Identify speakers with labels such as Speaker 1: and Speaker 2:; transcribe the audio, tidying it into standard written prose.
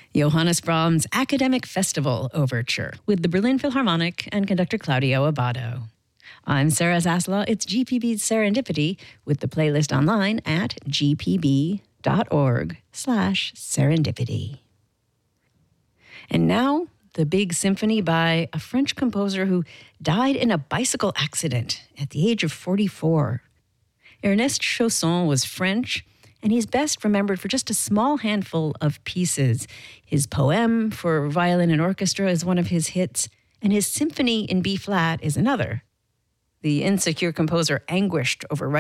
Speaker 1: Johannes Brahms' Academic Festival Overture with the Berlin Philharmonic and conductor Claudio Abbado. I'm Sarah Zaslow. It's GPB's Serendipity with the playlist online at gpb.org/serendipity. And now, the Big Symphony by a French composer who died in a bicycle accident at the age of 44. Ernest Chausson was French, and he's best remembered for just a small handful of pieces. His poem for violin and orchestra is one of his hits, and his symphony in B-flat is another. The insecure composer anguished over